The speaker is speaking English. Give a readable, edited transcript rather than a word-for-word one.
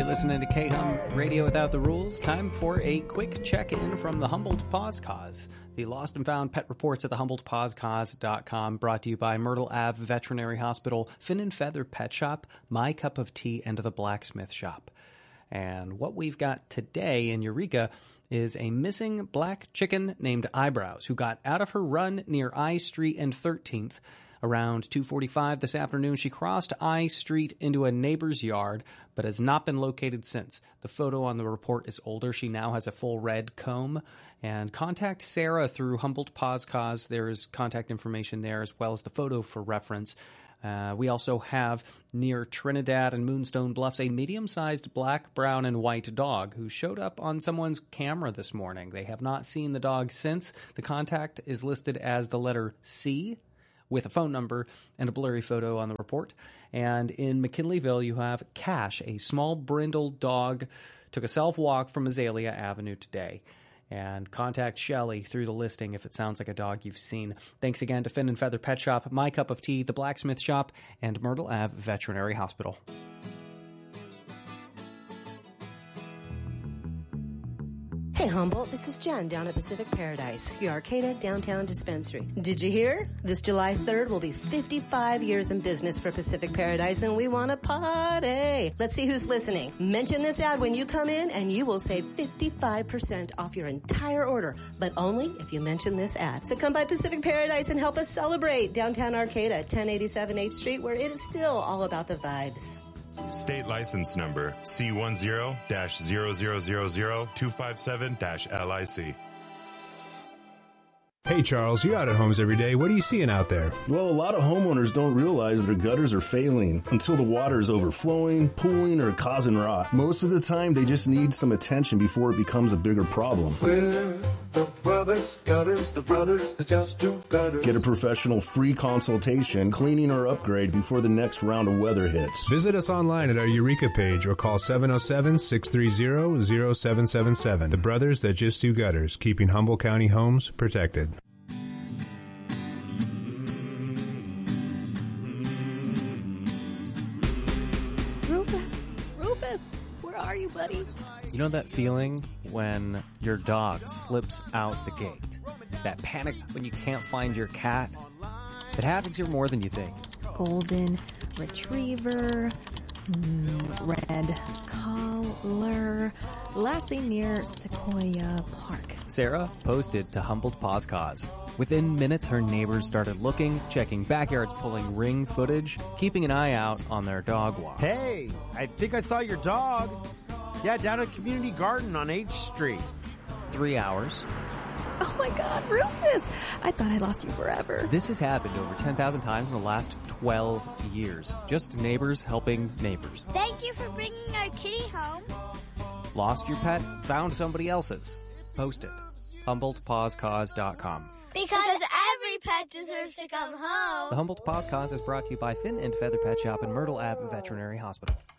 listening to K-Hum Radio Without the Rules. Time for a quick check-in from the Humboldt Paws Cause. The Lost and Found Pet Reports at the HumboldtPawsCause.com, brought to you by Myrtle Ave Veterinary Hospital, Fin and Feather Pet Shop, My Cup of Tea, and the Blacksmith Shop. And what we've got today in Eureka is a missing black chicken named Eyebrows, who got out of her run near I Street and 13th. Around 2:45 this afternoon, she crossed I Street into a neighbor's yard, but has not been located since. The photo on the report is older. She now has a full red comb. And contact Sarah through Humboldt Paws Cause. There is contact information there, as well as the photo for reference. We also have near Trinidad and Moonstone Bluffs a medium-sized black, brown, and white dog who showed up on someone's camera this morning. They have not seen the dog since. The contact is listed as the letter C, with a phone number and a blurry photo on the report. And in McKinleyville, you have Cash, a small brindle dog, took a self-walk from Azalea Avenue today. And contact Shelley through the listing if it sounds like a dog you've seen. Thanks again to Fin and Feather Pet Shop, My Cup of Tea, the Blacksmith Shop, and Myrtle Ave Veterinary Hospital. Hey Humboldt, this is Jen down at Pacific Paradise, your Arcata downtown dispensary. Did you hear? This July 3rd will be 55 years in business for Pacific Paradise and we want to party. Let's see who's listening. Mention this ad when you come in and you will save 55% off your entire order, but only if you mention this ad. So come by Pacific Paradise and help us celebrate downtown Arcata, 1087 H Street, where it is still all about the vibes. State license number C10-0000257-LIC. Hey Charles, you're out at homes every day. What are you seeing out there? Well, a lot of homeowners don't realize their gutters are failing until the water is overflowing, pooling, or causing rot. Most of the time, they just need some attention before it becomes a bigger problem. We're the brothers gutters, the brothers that just do gutters. Get a professional free consultation, cleaning or upgrade before the next round of weather hits. Visit us online at our Eureka page or call 707-630-0777. The brothers that just do gutters, keeping Humboldt County homes protected. Rufus, where are you, buddy? You know that feeling when your dog slips out the gate? That panic when you can't find your cat? It happens here more than you think. Golden Retriever, Red Collar, Lassie near Sequoia Park. Sarah posted to Humboldt Paws Cause. Within minutes, her neighbors started looking, checking backyards, pulling Ring footage, keeping an eye out on their dog walks. Hey, I think I saw your dog. Yeah, down at Community Garden on H Street. 3 hours. Oh my God, Rufus! I thought I lost you forever. This has happened over 10,000 times in the last 12 years. Just neighbors helping neighbors. Thank you for bringing our kitty home. Lost your pet? Found somebody else's? Post it. HumboldtPawsCause.com. Because every pet deserves to come home. The Humboldt Paws Cause is brought to you by Fin and Feather Pet Shop and Myrtle Ave Veterinary Hospital.